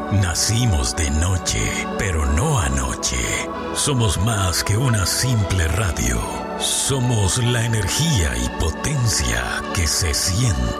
Nacimos de noche, pero no anoche. Somos más que una simple radio. Somos la energía y potencia que se siente.